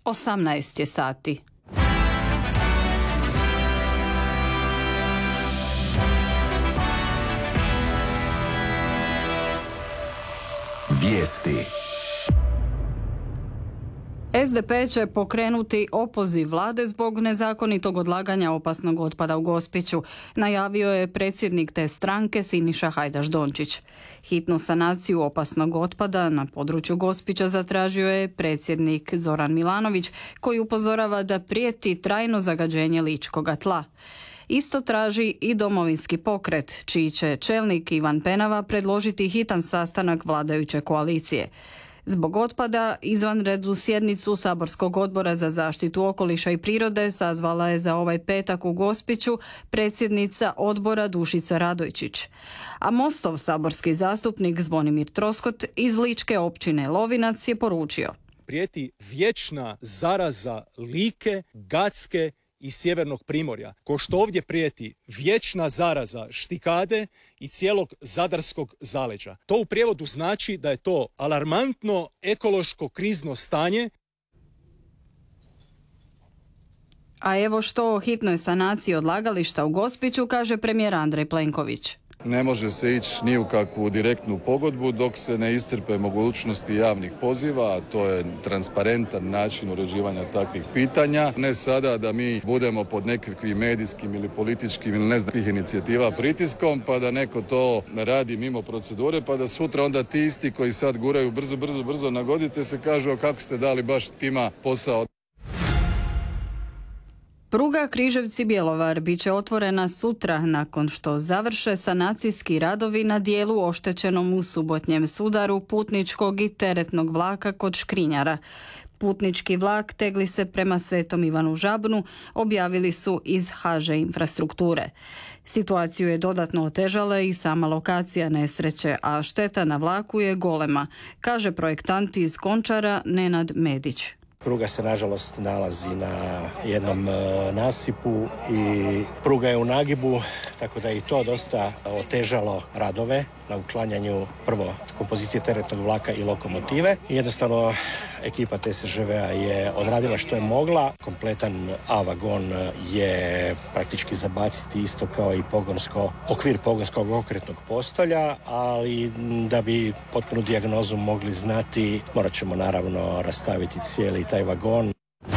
18 je sati. Vijesti. SDP će pokrenuti opoziv vlade zbog nezakonitog odlaganja opasnog otpada u Gospiću, najavio je predsjednik te stranke Siniša Hajdaš-Dončić. Hitnu sanaciju opasnog otpada na području Gospića zatražio je predsjednik Zoran Milanović, koji upozorava da prijeti trajno zagađenje ličkoga tla. Isto traži i Domovinski pokret, čiji će čelnik Ivan Penava predložiti hitan sastanak vladajuće koalicije. Zbog otpada, izvanrednu sjednicu Saborskog odbora za zaštitu okoliša i prirode sazvala je za ovaj petak u Gospiću predsjednica odbora Dušica Radojčić. A Mostov saborski zastupnik Zvonimir Troskot iz ličke općine Lovinac je poručio: prijeti vječna zaraza Like, Gacke i sjevernog Primorja, ko što ovdje prijeti vječna zaraza Štikade i cijelog zadarskog zaleđa. To u prijevodu znači da je to alarmantno ekološko krizno stanje. A evo što o hitnoj sanaciji odlagališta u Gospiću kaže premijer Andrej Plenković. Ne može se ići ni u kakvu direktnu pogodbu dok se ne iscrpe mogućnosti javnih poziva, a to je transparentan način uređivanja takvih pitanja. Ne sada da mi budemo pod nekakvim medijskim ili političkim ili ne znam inicijativa pritiskom, pa da neko to radi mimo procedure, pa da sutra onda ti isti koji sad guraju brzo nagodite se kažu kako ste dali baš tima posao. Pruga Križevci-Bjelovar bit će otvorena sutra nakon što završe sanacijski radovi na dijelu oštećenom u subotnjem sudaru putničkog i teretnog vlaka kod Škrinjara. Putnički vlak tegli se prema Svetom Ivanu Žabnu, objavili su iz HŽ Infrastrukture. Situaciju je dodatno otežala i sama lokacija nesreće, a šteta na vlaku je golema, kaže projektant iz Končara Nenad Medić. Pruga se nažalost nalazi na jednom nasipu i pruga je u nagibu, tako da je i to dosta otežalo radove na uklanjanju prvo kompozicije teretnog vlaka i lokomotive. Jednostavno ekipa TSŽV-a je odradila što je mogla. Kompletan A-vagon je praktički zabaciti isto kao i okvir pogonskog okretnog postolja, ali da bi potpunu dijagnozu mogli znati, morat ćemo naravno rastaviti cijeli taj vagon.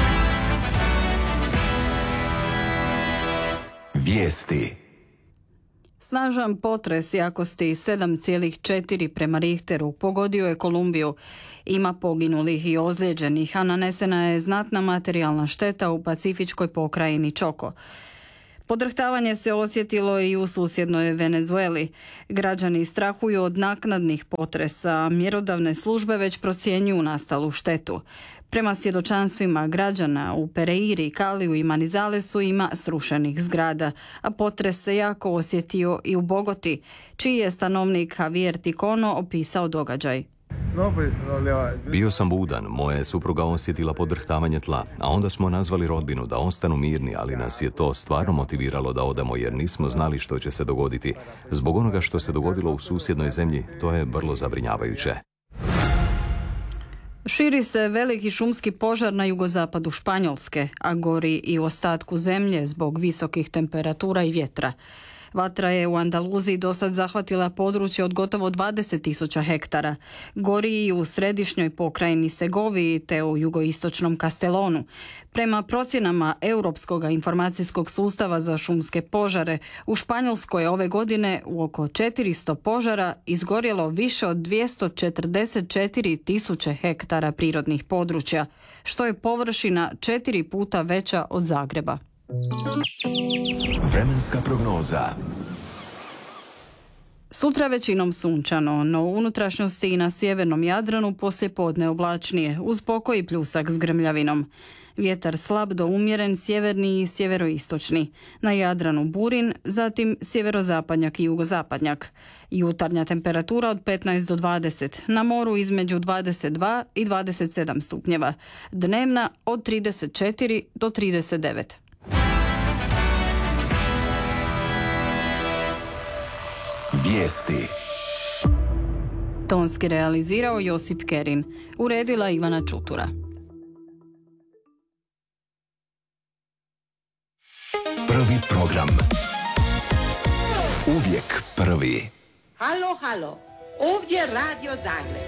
Vijesti. Snažan potres jakosti 7,4 prema Richteru pogodio je Kolumbiju. Ima poginulih i ozlijeđenih, a nanesena je znatna materijalna šteta u pacifičkoj pokrajini Čoko. Podrhtavanje se osjetilo i u susjednoj Venezueli. Građani strahuju od naknadnih potresa, a mjerodavne službe već procjenjuju nastalu štetu. Prema svjedočanstvima građana u Pereiri, Kaliju i Manizalesu ima srušenih zgrada, a potres se jako osjetio i u Bogoti, čiji je stanovnik Javier Ticono opisao događaj. Bio sam budan, moja je supruga osjetila podrhtavanje tla, a onda smo nazvali rodbinu da ostanu mirni, ali nas je to stvarno motiviralo da odemo jer nismo znali što će se dogoditi. Zbog onoga što se dogodilo u susjednoj zemlji, to je vrlo zabrinjavajuće. Širi se veliki šumski požar na jugozapadu Španjolske, a gori i u ostatku zemlje zbog visokih temperatura i vjetra. Vatra je u Andaluziji dosad zahvatila područje od gotovo 20.000 hektara. Gori i u središnjoj pokrajini Segoviji te u jugoistočnom Kastelonu. Prema procjenama Europskog informacijskog sustava za šumske požare, u Španjolskoj je ove godine u oko 400 požara izgorjelo više od 244.000 hektara prirodnih područja, što je površina 4 puta veća od Zagreba. Vremenska prognoza. Sutra većinom sunčano, no u unutrašnjosti i na sjevernom Jadranu poslijepodne oblačnije, uz pokoj pljusak s grmljavinom. Vjetar slab do umjeren sjeverni i sjeveroistočni. Na Jadranu burin, zatim sjeverozapadnjak i jugozapadnjak. Jutarnja temperatura od 15 do 20, na moru između 22 i 27 stupnjeva. Dnevna od 34 do 39. Vijesti. Tonski realizirao Josip Kerin, uredila Ivana Čutura. prvi program. Uvijek prvi. Halo, halo, ovdje Radio Zagreb.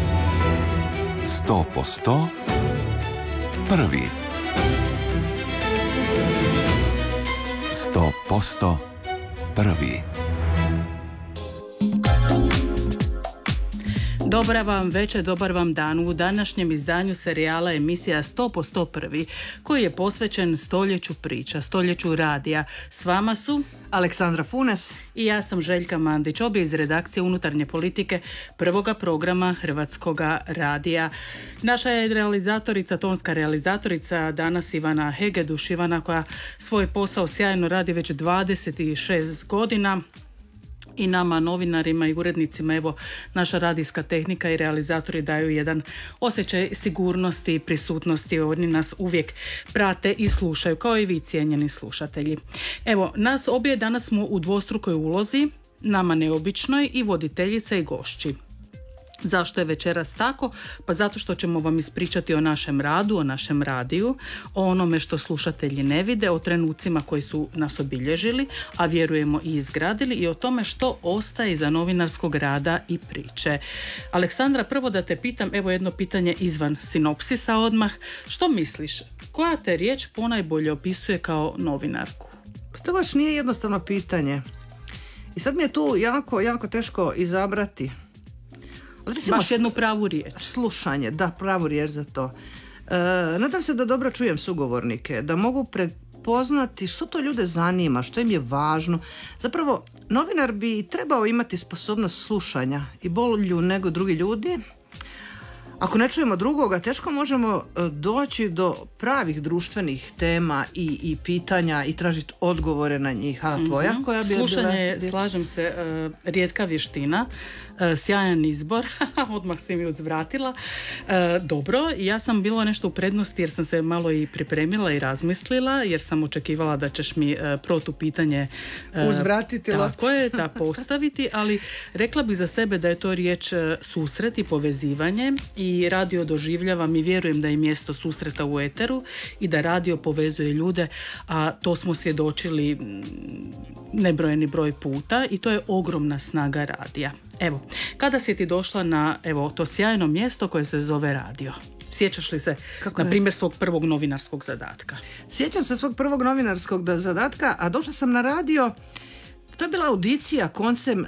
100% prvi. 100% prvi. Dobra vam večer, dobar vam dan. U današnjem izdanju serijala emisija 100% prvi, koji je posvećen stoljeću priča, stoljeću radija. S vama su Aleksandra Funes i ja sam Željka Mandić, obje iz redakcije unutarnje politike prvoga programa Hrvatskoga radija. Naša je realizatorica, tonska realizatorica danas Ivana Hegeduš. Ivana koja svoj posao sjajno radi već 26 godina. I nama, novinarima i urednicima, evo, naša radijska tehnika i realizatori daju jedan osjećaj sigurnosti i prisutnosti. Oni nas uvijek prate i slušaju, kao i vi, cijenjeni slušatelji. Evo, nas obje danas smo u dvostrukoj ulozi, nama neobičnoj, i voditeljica i gošći. Zašto je večeras tako? Pa zato što ćemo vam ispričati o našem radu, o našem radiju, o onome što slušatelji ne vide, o trenucima koji su nas obilježili, a vjerujemo i izgradili, i o tome što ostaje iza novinarskog rada i priče. Aleksandra, prvo da te pitam, evo jedno pitanje izvan sinopsisa odmah. Što misliš, koja te riječ ponajbolje opisuje kao novinarku? To baš nije jednostavno pitanje. I sad mi je tu jako teško izabrati. Baš jednu pravu riječ. Slušanje, da, pravu riječ za to. Nadam se da dobro čujem sugovornike, da mogu prepoznati što to ljude zanima, što im je važno. Zapravo, novinar bi trebao imati sposobnost slušanja i bolju nego drugi ljudi. Ako ne čujemo drugoga, teško možemo doći do pravih društvenih tema i pitanja i tražiti odgovore na njih. A tvoja koja bi slušanje je, slažem se, rijetka vještina, sjajan izbor, odmah si mi uzvratila. Dobro, ja sam bila nešto u prednosti jer sam se malo i pripremila i razmislila, jer sam očekivala da ćeš mi protupitanje uzvratiti, tako je, da postaviti, ali rekla bih za sebe da je to riječ susret i povezivanje, i radio doživljavam i vjerujem da je mjesto susreta u eteru i da radio povezuje ljude, a to smo svjedočili nebrojeni broj puta i to je ogromna snaga radija. Evo, kada si ti došla na to sjajno mjesto koje se zove radio? Sjećaš li se, na primjer, svog prvog novinarskog zadatka? Sjećam se svog prvog novinarskog zadatka, a došla sam na radio. To je bila audicija koncem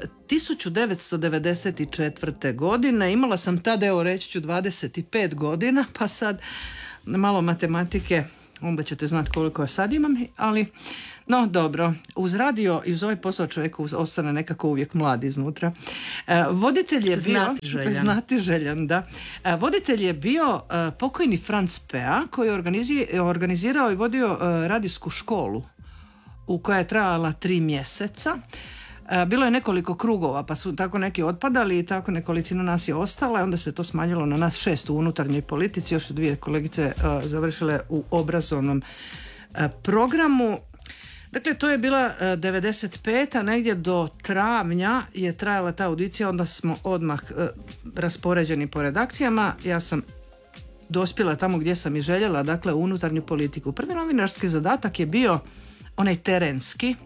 1994. godine. Imala sam tada, reći ću, 25 godina, pa sad malo matematike, onda ćete znati koliko ja sad imam, ali no dobro, uz radio i uz ovaj posao čovjeku ostane nekako uvijek mlad iznutra. Voditelj je bio znatiželjan, da. Voditelj je bio pokojni Franz Pea, koji je organizirao i vodio radijsku školu u koja je trajala 3 mjeseca. Bilo je nekoliko krugova, pa su tako neki otpadali i tako nekolicina nas je ostala, onda se to smanjilo na nas 6 u unutarnjoj politici, još su 2 kolegice završile u obrazovnom programu. Dakle, to je bila 95. negdje do travnja je trajala ta audicija, onda smo odmah raspoređeni po redakcijama. Ja sam dospjela tamo gdje sam i željela, dakle u unutarnju politiku. Prvi novinarski zadatak je bio onaj terenski,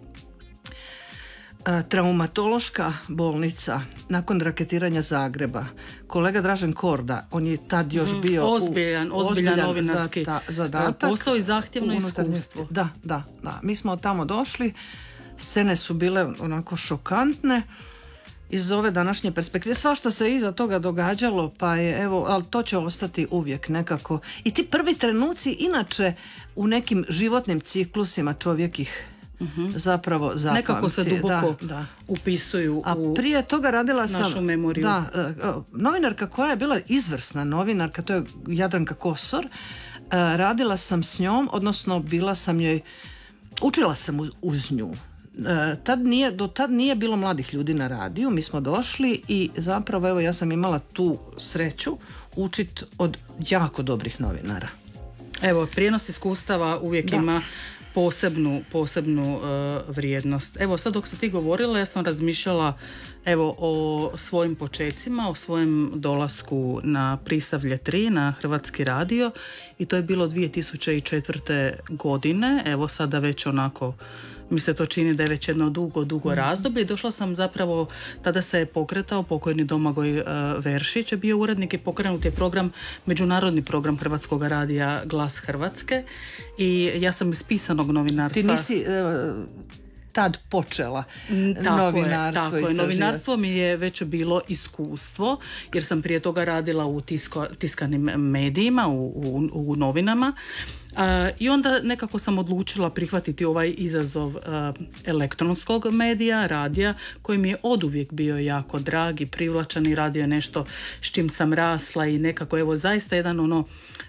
traumatološka bolnica nakon raketiranja Zagreba. Kolega Dražen Korda, on je tad još bio ozbiljan novinarski zadatak, posao i zahtjevno iskustvo. Da. Mi smo tamo došli, scene su bile onako šokantne iz ove današnje perspektive. Svašta se iza toga događalo, pa je ali to će ostati uvijek nekako. I ti prvi trenuci, inače u nekim životnim ciklusima čovjek ih zapravo zapamti. Nekako se duboko upisuju u prije toga radila sam našu memoriju. Novinarka koja je bila izvrsna novinarka, to je Jadranka Kosor. Radila sam s njom, odnosno bila sam joj, učila sam uz nju. Do tad nije bilo mladih ljudi na radiju, mi smo došli i zapravo ja sam imala tu sreću učit od jako dobrih novinara. Evo, prijenos iskustava uvijek ima posebnu vrijednost. Evo sad dok si ti govorila, ja sam razmišljala o svojim počecima, o svojem dolasku na Prisavlje 3 na Hrvatski radio i to je bilo 2004. godine. Evo sada već onako mi se to čini da je već jedno dugo razdoblje. Došla sam zapravo, tada se je pokretao pokojni Domagoj Veršić, je bio urednik i pokrenut je program, međunarodni program Hrvatskog radija Glas Hrvatske i ja sam iz pisanog novinarstva. Ti nisi tad počela novinarstvo. Tako je. Novinarstvo mi je već bilo iskustvo, jer sam prije toga radila u tiskanim medijima, u novinama. I onda nekako sam odlučila prihvatiti ovaj izazov elektronskog medija, radija, koji mi je oduvijek bio jako drag i privlačan i radio je nešto s čim sam rasla i nekako zaista jedan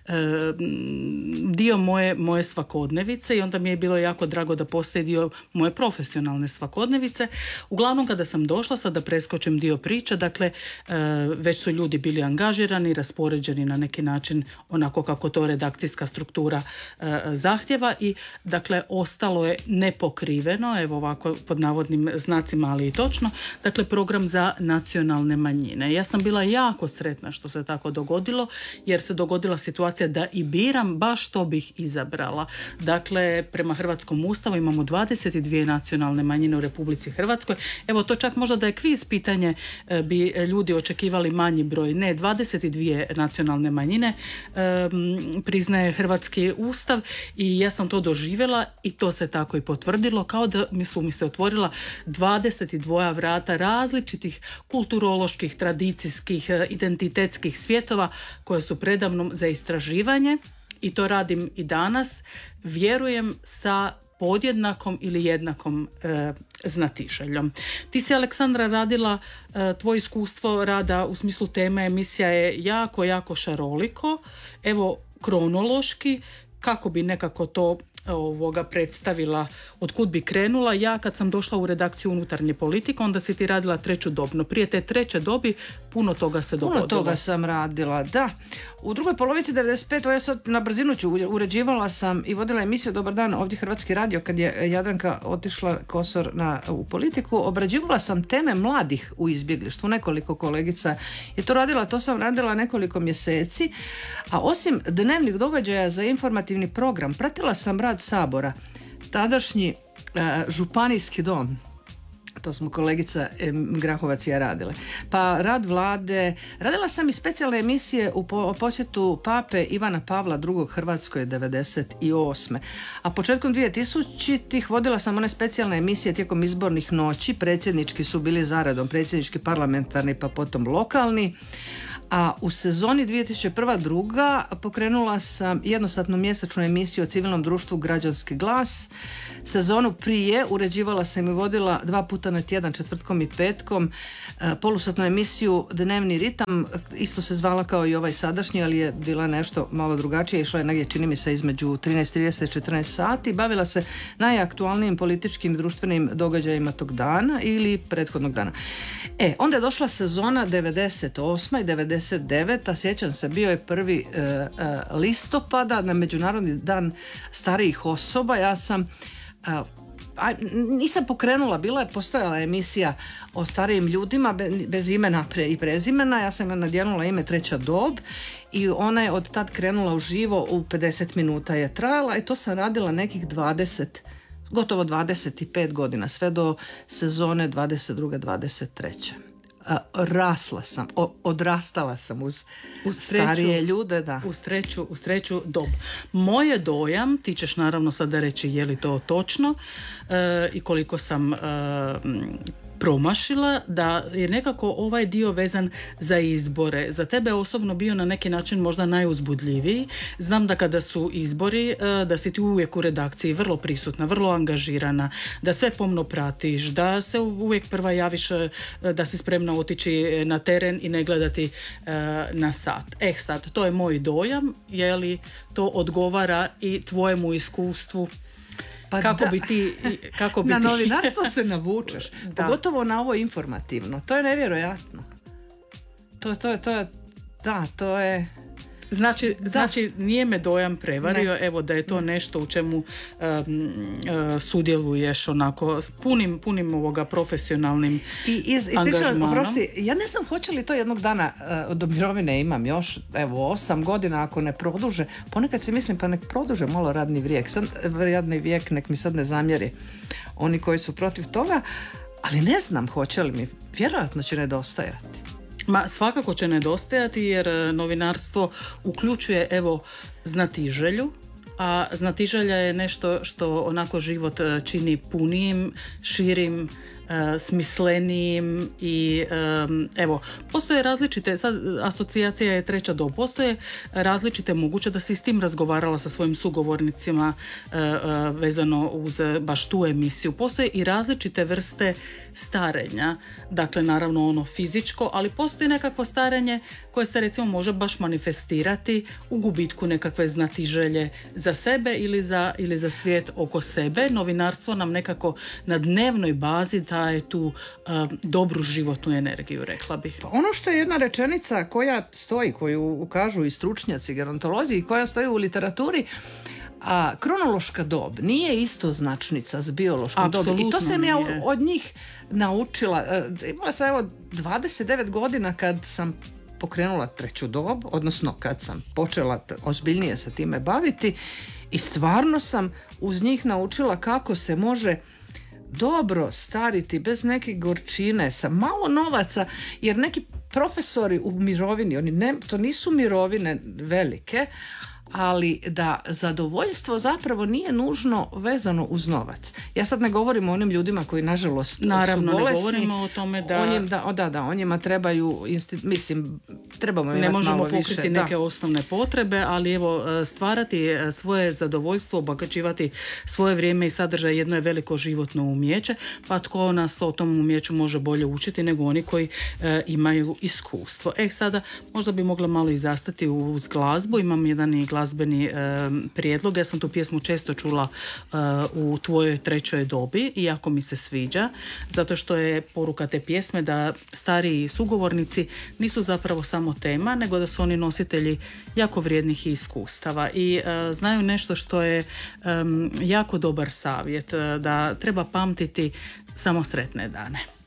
dio moje svakodnevice i onda mi je bilo jako drago da postoji dio moje profesionalne svakodnevice. Uglavnom kada sam došla, sad da preskočim dio priče, dakle već su ljudi bili angažirani, raspoređeni na neki način onako kako to redakcijska struktura zahtjeva i dakle ostalo je nepokriveno, evo ovako pod navodnim znacima, ali i točno, dakle program za nacionalne manjine. Ja sam bila jako sretna što se tako dogodilo, jer se dogodila situacija da i biram baš što bih izabrala. Dakle, prema Hrvatskom ustavu imamo 22 nacionalne manjine u Republici Hrvatskoj. Evo to čak možda da je kviz pitanje bi ljudi očekivali manji broj. Ne, 22 nacionalne manjine priznaje Hrvatski ustav i ja sam to doživjela i to se tako i potvrdilo, kao da mi se otvorila 22 vrata različitih kulturoloških, tradicijskih, identitetskih svjetova koje su predamnom za istraživanje i to radim i danas, vjerujem sa podjednakom ili jednakom znatiželjom. Ti si, Aleksandra, radila, tvoje iskustvo rada u smislu teme emisija je jako šaroliko. Evo, kronološki, kako bi nekako to predstavila, od kud bi krenula. Ja kad sam došla u redakciju Unutarnje politike, onda si ti radila treću dobno. Prije te treće dobi puno toga se dogodilo. Puno toga sam radila, da. U drugoj polovici 95. ja sad na brzinu uređivala sam i vodila emisiju Dobar dan, ovdje Hrvatski radio, kad je Jadranka otišla Kosor u politiku. Obrađivala sam teme mladih u izbjeglištvu. Nekoliko kolegica je to radila, to sam radila nekoliko mjeseci. A osim dnevnih događaja za informativni program, pratila sam rad Sabora, tadašnji županijski dom, to smo kolegica Grahovac i ja radile. Pa rad vlade, radila sam i specijalne emisije u posjetu pape Ivana Pavla II. Hrvatskoj 98. A početkom 2000-ih vodila sam one specijalne emisije tijekom izbornih noći, predsjednički su bili zaredom, predsjednički, parlamentarni pa potom lokalni. A u sezoni 2001-2002 pokrenula sam jednosatnu mjesečnu emisiju o civilnom društvu Građanski glas. Sezonu prije uređivala sam i vodila 2 puta na tjedan, četvrtkom i petkom, polusatnu emisiju Dnevni ritam, isto se zvala kao i ovaj sadašnji, ali je bila nešto malo drugačije, išla je negdje, čini mi se, između 13:30 i 14 sati, bavila se najaktualnijim političkim i društvenim događajima tog dana ili prethodnog dana. Onda je došla sezona 98. i 99. Sjećam se, bio je 1. listopada na Međunarodni dan starijih osoba. Ja sam nisam pokrenula, postojala emisija o starijim ljudima bez imena i prezimena. Ja sam nadjenula ime Treća dob i ona je od tad krenula uživo, u 50 minuta je trajala i to sam radila nekih gotovo 25 godina, sve do sezone 22-23. Rasla sam, odrastala sam uz starije ljude, da. Uz treću dobu. Moje dojam, ti ćeš naravno sada reći je li to točno i koliko sam promašila, da je nekako ovaj dio vezan za izbore. Za tebe osobno bio na neki način možda najuzbudljiviji. Znam da kada su izbori, da si ti uvijek u redakciji vrlo prisutna, vrlo angažirana, da sve pomno pratiš, da se uvijek prva javiš, da si spremna otići na teren i ne gledati na sat. Sad, to je moj dojam, je li to odgovara i tvojemu iskustvu? Pa kako bi ti na novinarstvo se navučeš, pogotovo na ovo informativno. To je nevjerojatno. To je Znači nije me dojam prevario, evo da je to nešto u čemu sudjeluješ onako punim ovoga profesionalnim angažmanom. Oprosti, ja ne znam hoće li to jednog dana do mirovine imam još, evo 8 godina ako ne produže, ponekad si mislim pa nek produže malo radni vijek, nek mi sad ne zamjeri oni koji su protiv toga, ali ne znam hoće li mi, vjerojatno će nedostajati. Svakako će nedostajati jer novinarstvo uključuje znatiželju, a znatiželja je nešto što onako život čini punijim, širim, smislenijim i postoje različite, sad asocijacija je treća dob, postoje različite, moguće da si s tim razgovarala sa svojim sugovornicima vezano uz baš tu emisiju. Postoje i različite vrste starenja, dakle naravno ono fizičko, ali postoji nekakvo starenje koje se recimo može baš manifestirati u gubitku nekakve znatiželje za sebe ili za svijet oko sebe. Novinarstvo nam nekako na dnevnoj bazi daje tu dobru životnu energiju, rekla bih. Pa ono što je jedna rečenica koja stoji, koju kažu i stručnjaci gerontolozi i koja stoji u literaturi, a kronološka dob nije istoznačnica s biološkom dobi. I to sam ja od njih naučila. Imala sam 29 godina kad sam pokrenula treću dob, odnosno kad sam počela ozbiljnije se time baviti i stvarno sam uz njih naučila kako se može dobro stariti bez neke gorčine, sa malo novaca, jer neki profesori u mirovini, to nisu mirovine velike, ali da zadovoljstvo zapravo nije nužno vezano uz novac. Ja sad ne govorim o onim ljudima koji nažalost su bolesni. Naravno, ne govorimo o tome da... O njima trebaju, trebamo imati malo više. Ne možemo pokriti neke osnovne potrebe, ali stvarati svoje zadovoljstvo, obogaćivati svoje vrijeme i sadržaj jedno je veliko životno umijeće, pa tko nas o tom umijeću može bolje učiti nego oni koji imaju iskustvo. Sada možda bi mogla malo i zastati uz glazbu. Imam jedan i glazbeni prijedlog. Ja sam tu pjesmu često čula u tvojoj trećoj dobi i jako mi se sviđa, zato što je poruka te pjesme da stariji sugovornici nisu zapravo samo tema, nego da su oni nositelji jako vrijednih iskustava i znaju nešto što je jako dobar savjet, da treba pamtiti samo sretne dane.